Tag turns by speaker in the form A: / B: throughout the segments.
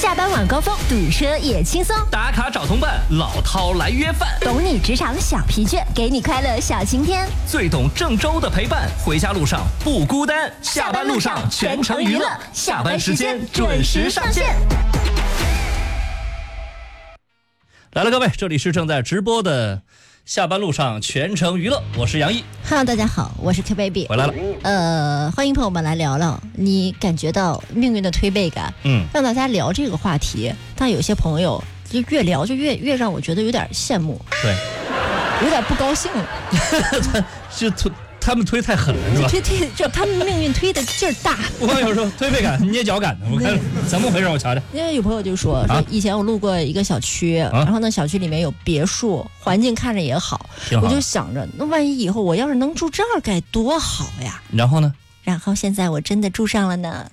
A: 下班晚高峰堵车也轻松，
B: 打卡找同伴，老饕来约饭，
A: 懂你职场小疲倦，给你快乐小晴天，
B: 最懂郑州的陪伴，回家路上不孤单，下班路上全程娱乐，下班时间准时上线。来了，各位，这里是正在直播的下班路上全程娱乐，我是杨毅。
A: Hello， 大家好，我是 Q Baby，
B: 回来了。
A: 欢迎朋友们来聊聊你感觉到命运的推背感。让大家聊这个话题，但有些朋友就越聊就越让我觉得有点羡慕，
B: 对，
A: 有点不高兴了。
B: 他们推太狠了，是吧？
A: 推，就他们命运推的劲儿大。
B: 我网友说推背感、捏脚感的，我看怎么回事？我瞧瞧。
A: 因为有朋友就说以前我路过一个小区，然后呢小区里面有别墅，环境看着也好，我就想着，那万一以后我要是能住这儿该多好呀。
B: 然后呢？
A: 然后现在我真的住上了呢。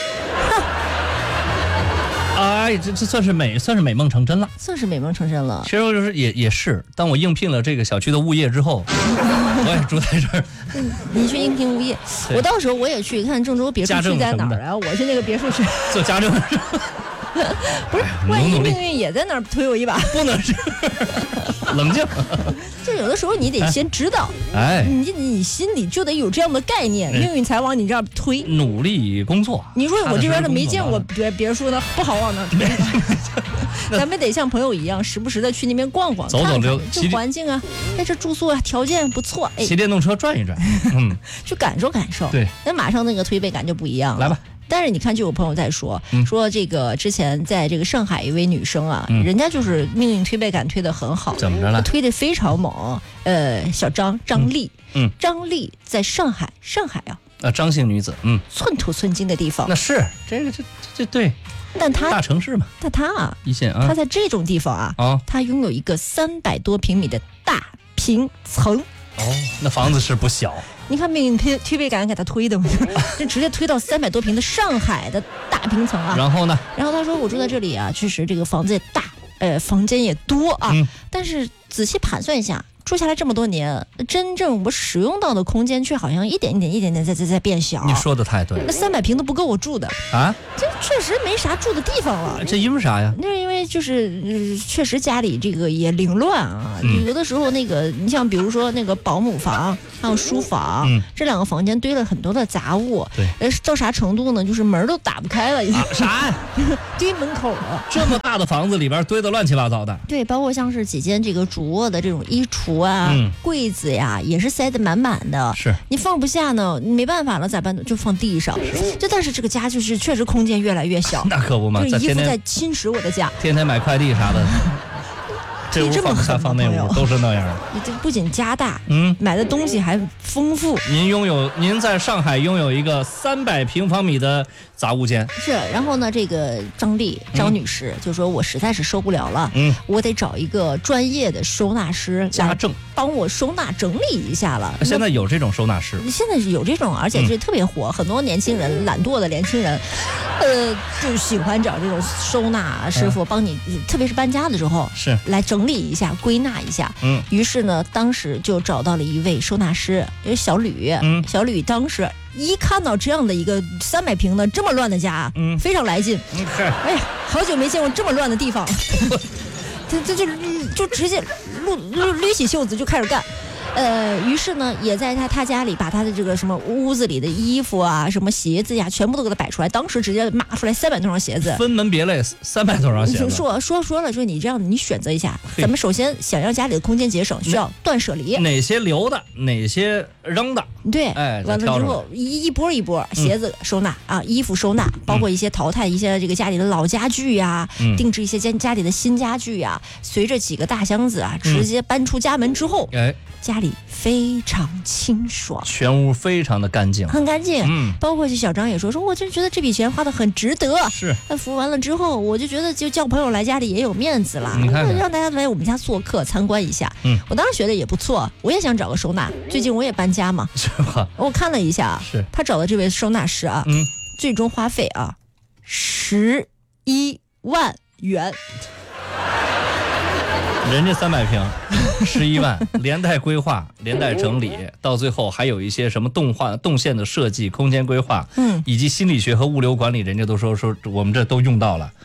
B: 哎，这算是美梦成真了，
A: 算是美梦成真了。
B: 其实我就是也是，当我应聘了这个小区的物业之后，我也住在这儿。
A: 你去应聘物业，我到时候我也去看郑州别墅区在哪儿啊？我去那个别墅区
B: 做家政。
A: 不是，万一命运也在那儿推我一把，
B: 不能是。冷静。
A: 就有的时候你得先知道，你心里就得有这样的概念，命运才往你这儿推。
B: 努力工作。
A: 你说我这边的没见过别墅呢，不好往那推。咱们得像朋友一样，时不时的去那边逛逛，
B: 走走溜，
A: 这环境啊，这住宿啊条件不错，
B: 骑电动车转一转，
A: 去感受感受。
B: 对，
A: 那马上那个推背感就不一样了。
B: 来吧。
A: 但是你看，就有朋友在说这个之前在这个上海一位女生啊，人家就是命运推背感推得很好，
B: 怎么着了？
A: 推得非常猛。小张丽，张丽在上海啊，
B: 张姓女子，
A: 寸土寸金的地方。
B: 那是这对，
A: 但她
B: 大城市嘛，
A: 但她啊，
B: 一线啊，
A: 她在这种地方啊，她拥有一个300多平米的大平层。
B: 那房子是不小。
A: 你看命运推背感给他推的，就直接推到300多平的上海的大平层啊。
B: 然后呢？
A: 然后他说我住在这里啊，确实这个房子也大，房间也多啊。但是仔细盘算一下，住下来这么多年，真正我使用到的空间却好像一点点在变小。
B: 你说的太对了，
A: 那300平都不够我住的啊，这确实没啥住的地方了。
B: 这因为啥呀？
A: 那是因为就是确实家里这个也凌乱啊，有的时候那个你像比如说那个保姆房还有书房，这2个房间堆了很多的杂物，
B: 对，
A: 到啥程度呢？就是门都打不开了，
B: 啥呀？
A: 堆门口了。
B: 这么大的房子里边堆得乱七八糟的。
A: 对，包括像是几间这个主卧的这种衣橱啊、柜子呀，也是塞得满满的。
B: 是
A: 你放不下呢，你没办法了咋办？就放地上。但是这个家就是确实空间越来越小。
B: 那可不嘛，
A: 这衣服在侵蚀我的家。
B: 天天买快递啥的。这屋放不下放那屋都是那样的。
A: 你这不仅家大，买的东西还丰富。
B: 您在上海拥有一个300平方米的杂物间。
A: 是，然后呢，这个张女士就说我实在是受不了了，我得找一个专业的收纳师
B: 家政
A: 帮我收纳整理一下了。
B: 现在有这种收纳师，
A: 现在是有这种，而且这特别火，很多年轻人懒惰的年轻人，就喜欢找这种收纳师傅帮你，特别是搬家的时候
B: 是来
A: 整理一下、归纳一下。于是呢，当时就找到了一位收纳师，小吕。小吕当时一看到这样的一个300平的这么乱的家，非常来劲。哎呀，好久没见过这么乱的地方。他就直接捋起袖子就开始干。于是呢，也在他家里把他的这个什么屋子里的衣服啊、什么鞋子呀，全部都给他摆出来。当时直接码出来300多双鞋子，
B: 分门别类300多双鞋子。
A: 说你这样，你选择一下。咱们首先想让家里的空间节省，需要断舍离，
B: 哪些留的，哪些扔的。
A: 对，完了之后一波一波鞋子收纳啊，衣服收纳，包括一些淘汰一些这个家里的老家具呀，定制一些家里的新家具呀，随着几个大箱子啊，直接搬出家门之后，家里非常清爽，
B: 全屋非常的干净，
A: 很干净。包括小张也说我就觉得这笔钱花得很值得。
B: 是，
A: 服务完了之后，我就觉得就叫朋友来家里也有面子了，让大家来我们家做客参观一下。我当时觉得也不错，我也想找个收纳，最近我也搬家嘛，
B: 是吧？
A: 我看了一下，
B: 是
A: 他找的这位收纳师啊，最终花费啊11万元。
B: 人家300平11万，连带规划、连带整理，到最后还有一些什么动线的设计、空间规划，以及心理学和物流管理，人家都说我们这都用到了。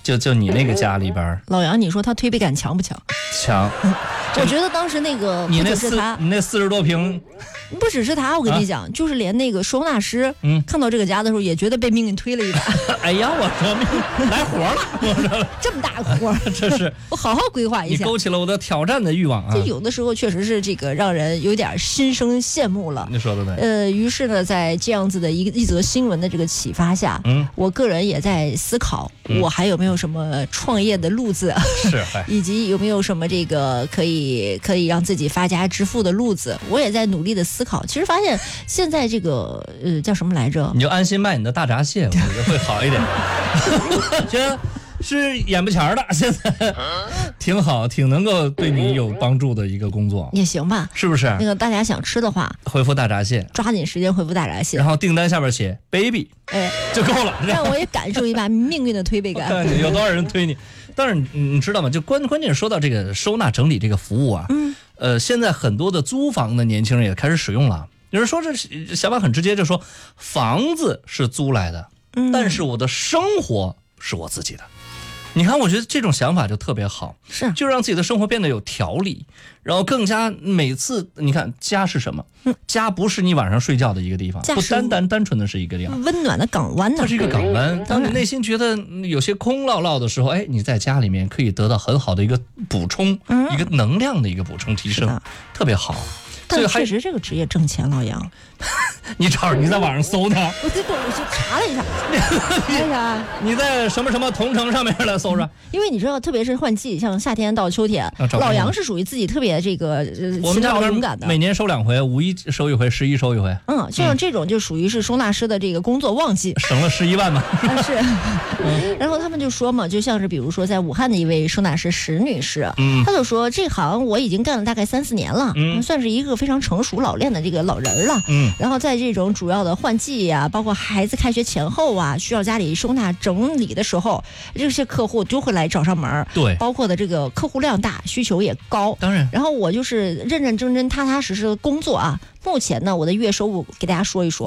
C: 就你那个家里边，
A: 老杨，你说他推背感强不强？
C: 强。
A: 我觉得当时那个
C: 你
A: 那
C: 40多平，
A: 不只是他，我跟你讲，就是连那个收纳师，看到这个家的时候也觉得被命运推了一把。
C: 哎呀，我说命来活了，我说
A: 这么大个活，
C: 这是
A: 我好好规划一下。
C: 你勾起了我的挑战的欲望啊！
A: 就有的时候确实是这个让人有点心生羡慕了。
C: 你说的对。
A: 于是呢，在这样子的一则新闻的这个启发下，我个人也在思考，我还有没有什么创业的路子，
C: 是，
A: 以及有没有什么这个可以让自己发家致富的路子，我也在努力的思考。其实发现现在这个叫什么来着？
C: 你就安心卖你的大闸蟹，我觉得会好一点。我觉得是眼不前的，现在挺好，挺能够对你有帮助的一个工作，
A: 也行吧？
C: 是不是？
A: 那个大家想吃的话，
C: 回复大闸蟹，
A: 抓紧时间回复大闸蟹，
C: 然后订单下边写 baby， 就够了，
A: 让我也感受一把命运的推背感。
C: 看有多少人推你。但是你知道吗？就关键说到这个收纳整理这个服务啊，现在很多的租房的年轻人也开始使用了。有人说这想法很直接，就说房子是租来的，但是我的生活是我自己的。你看，我觉得这种想法就特别好，
A: 是
C: 就让自己的生活变得有条理，然后更加每次你看家是什么？家不是你晚上睡觉的一个地方，不单纯的是一个地方，
A: 温暖的港湾呢。
C: 它是一个港湾。当你内心觉得有些空落落的时候，哎，你在家里面可以得到很好的一个补充，一个能量的一个补充提升，特别好。
A: 但确实这个职业挣钱，老杨。
C: 你在网上搜它？
A: 我去查了一下，查一下。
C: 你在什么同城上面来搜着？
A: 因为你知道，特别是换季，像夏天到秋天，老杨是属于自己特别这个
C: 我们家
A: 勇敢的。
C: 每年收2回，5·1收1回，11收1回。
A: 像这种就属于是收纳师的这个工作旺季，
C: 省了11万嘛。
A: 是。然后他们就说嘛，就像是比如说在武汉的一位收纳师石女士，她就说这行我已经干了大概3-4年了，算是一个非常成熟老练的这个老人了。然后在这种主要的换季呀，包括孩子开学前后啊，需要家里收纳整理的时候，这些客户就会来找上门。
C: 对，
A: 包括的这个客户量大，需求也高。
C: 当然，
A: 然后我就是认认真真、踏踏实实的工作啊。目前呢，我的月收入给大家说一说。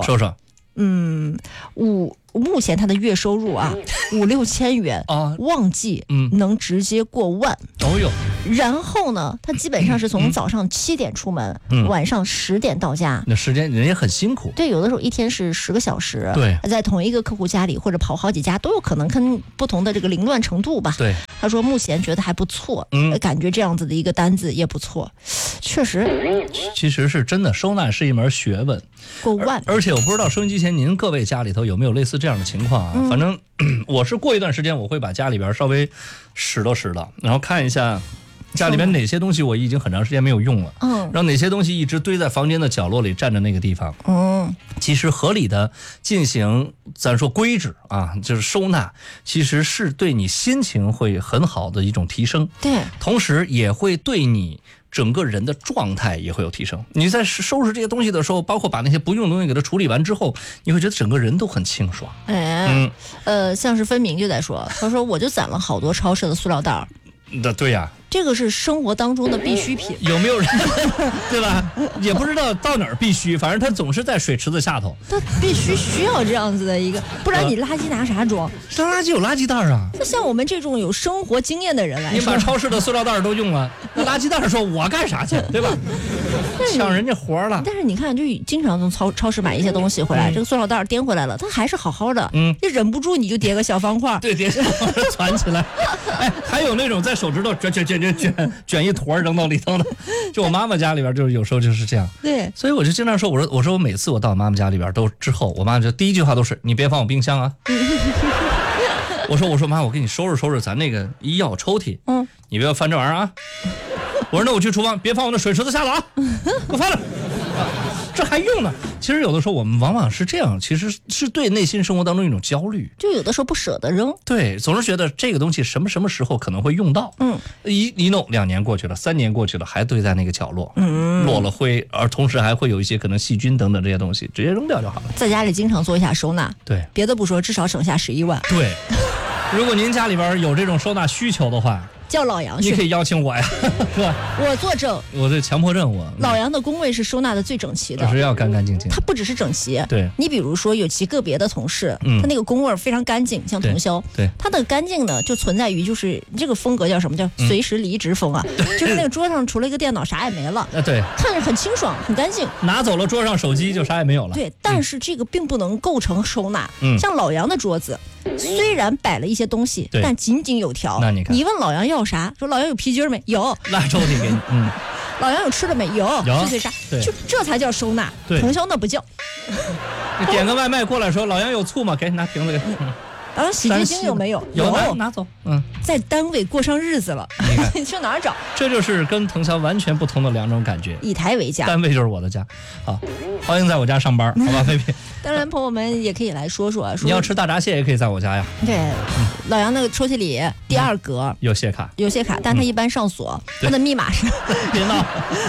A: 目前他的月收入啊，5-6千元啊，旺季能直接过万。
C: 哦哟。
A: 然后呢，他基本上是从早上7点出门，晚上10点到家。
C: 那时间人也很辛苦。
A: 对，有的时候一天是10个小时。
C: 对，
A: 在同一个客户家里或者跑好几家都有可能，跟不同的这个凌乱程度吧。
C: 对，
A: 他说目前觉得还不错，感觉这样子的一个单子也不错，确实。
C: 其实是真的，收纳是一门学问。
A: 过万。
C: 而且我不知道收音机前您各位家里头有没有类似这样的情况啊？反正我是过一段时间我会把家里边稍微拾掇，然后看一下家里边哪些东西我已经很长时间没有用了，然后哪些东西一直堆在房间的角落里占着那个地方。其实合理的进行咱说规制啊，就是收纳，其实是对你心情会很好的一种提升。
A: 对，
C: 同时也会对你整个人的状态也会有提升。你在收拾这些东西的时候，包括把那些不用的东西给它处理完之后，你会觉得整个人都很清爽。
A: 像是分明就在说，他说我就攒了好多超市的塑料袋。
C: 对呀，
A: 这个是生活当中的必需品。
C: 有没有人对吧？也不知道到哪儿必须，反正它总是在水池子下头。
A: 它必须需要这样子的一个，不然你垃圾拿啥装？
C: 装垃圾有垃圾袋啊。
A: 那像我们这种有生活经验的人来说，
C: 你把超市的塑料袋都用了，那垃圾袋说我干啥去，对吧？抢人家活了。
A: 但是你看，就经常从超市买一些东西回来，这个塑料袋颠回来了，它还是好好的。你忍不住你就叠个小方块，
C: 对，叠小方块攒起来。哎，还有那种在手指头卷一坨扔到里头的，就我妈妈家里边就有时候就是这样。
A: 对，
C: 所以我就经常说，我说我每次我到我妈妈家里边都之后，我妈就第一句话都是你别放我冰箱啊。我说妈，我给你收拾咱那个医药抽屉，你别翻这玩意儿啊。我说那我去厨房，别放我那水池子下了啊，给我翻了。这还用呢？其实有的时候我们往往是这样，其实是对内心生活当中一种焦虑，
A: 就有的时候不舍得扔。
C: 对，总是觉得这个东西什么时候可能会用到。一弄2年过去了，3年过去了，还堆在那个角落，落了灰，而同时还会有一些可能细菌等等这些东西，直接扔掉就好了。
A: 在家里经常做一下收纳，
C: 对，
A: 别的不说，至少省下11万。
C: 对。如果您家里边有这种收纳需求的话，
A: 叫老杨去。
C: 你可以邀请我呀，是吧？
A: 我作证，
C: 我这强迫症
A: 老杨的工位是收纳的最整齐的，
C: 是要干干净净。
A: 他不只是整齐，
C: 对，
A: 你比如说有其个别的同事，他那个工位非常干净，像童霄，
C: 对，
A: 他的干净呢就存在于就是这个风格叫什么叫随时离职风啊，就是那个桌上除了一个电脑啥也没了，
C: 对，
A: 看着很清爽很干净，
C: 拿走了桌上手机就啥也没有了。
A: 对，但是这个并不能构成收纳，像老杨的桌子。虽然摆了一些东西，但井井有条。
C: 那你看，
A: 你问老杨要啥？说老杨有皮筋没？有。
C: 那抽屉给你。
A: 老杨有吃的没？有。碎啥？就这才叫收纳。童霄那不叫。
C: 你点个外卖过来说老杨有醋吗？给拿瓶子给。
A: 老杨洗洁精有没有？
C: 有，拿走。
A: 在单位过上日子了，你去哪儿找？
C: 这就是跟腾霄完全不同的两种感觉。
A: 以台为家，
C: 单位就是我的家。好，欢迎在我家上班，好吧，菲菲。
A: 当然，朋友们也可以来说说。
C: 你要吃大闸蟹也可以在我家呀。
A: 对，老杨那个抽屉里第二格
C: 有蟹卡，
A: 但他一般上锁，他的密码是。
C: 别闹。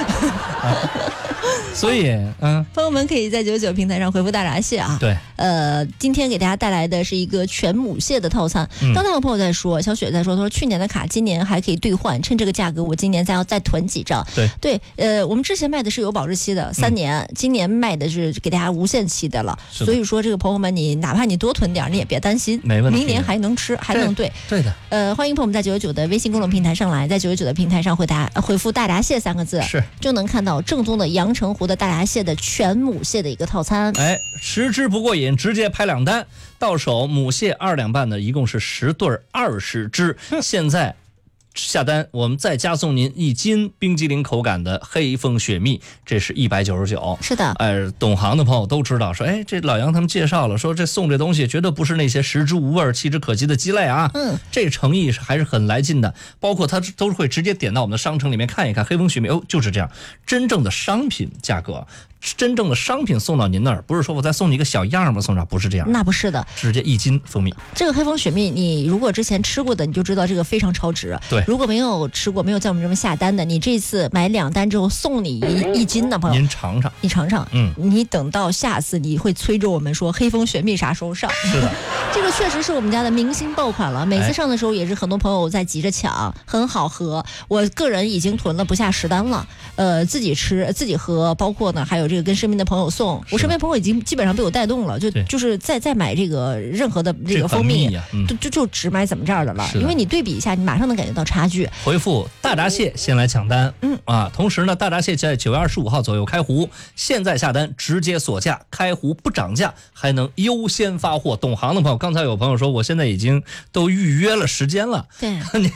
C: 所以，
A: 朋友们可以在99平台上回复大闸蟹啊。
C: 对，
A: 今天给大家带来的是一个全母蟹的套餐。刚才有朋友在说，小雪在说，他说去年的卡今年还可以兑换，趁这个价格，我今年要再囤几张。对，我们之前卖的是有保质期的3年，今年卖的是给大家无限期的了。所以说，这个朋友们，你哪怕你多囤点，你也别担心，
C: 没问题，
A: 明年还能吃，还能兑。
C: 对的。
A: 欢迎朋友们在99的微信公众平台上来，在99的平台上回复大闸蟹3个字，就能看到正宗的阳澄湖的大闸蟹的全母蟹的一个套餐。
C: 10只不过瘾，直接拍2单，到手母蟹2两半的，一共是10对20只。现在下单，我们再加送您1斤冰激凌口感的黑蜂雪蜜，这是199。
A: 是的，
C: 懂行的朋友都知道，说，这老杨他们介绍了，说这送这东西绝对不是那些食之无味弃之可惜的鸡肋啊。这诚意还是很来劲的，包括他都会直接点到我们的商城里面看一看，黑蜂雪蜜就是这样，真正的商品价格。真正的商品送到您那儿，不是说我再送你一个小样吗？送上不是这样，
A: 那不是的，
C: 直接1斤蜂蜜。
A: 这个黑蜂雪蜜，你如果之前吃过的，你就知道这个非常超值。
C: 对，
A: 如果没有吃过，没有在我们这边下单的，你这次买2单之后送你一斤的朋友，
C: 您尝尝，
A: 你尝尝，你等到下次你会催着我们说黑蜂雪蜜啥时候上？
C: 是的，
A: 这个确实是我们家的明星爆款了，每次上的时候也是很多朋友在急着抢，很好喝。我个人已经囤了不下10单了，自己吃自己喝，包括呢还有这个跟身边的朋友送，我身边朋友已经基本上被我带动了，就是再买这个任何的这个蜂蜜，就只买怎么这儿的了，因为你对比一下，你马上能感觉到差距。
C: 回复大闸蟹先来抢单，同时呢，大闸蟹在9月25号左右开壶，现在下单直接锁价，开壶不涨价，还能优先发货。懂行的朋友，刚才有朋友说我现在已经都预约了时间了，
A: 对，